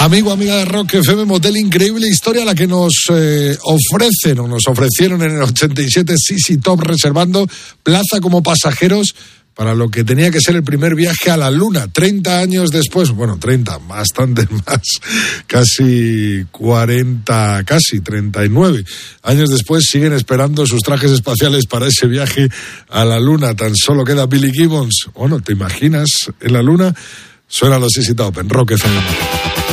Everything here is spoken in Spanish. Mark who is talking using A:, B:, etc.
A: Amigo, amiga de Rock FM, motel increíble historia la que nos ofrecieron en el 87 CC Top, reservando plaza como pasajeros para lo que tenía que ser el primer viaje a la Luna. 30 años después, bueno, 30, bastante más, casi 40, casi 39 años después, siguen esperando sus trajes espaciales para ese viaje a la Luna. Tan solo queda Billy Gibbons. Bueno, ¿te imaginas en la Luna? Suena los CC Top en Rock FM.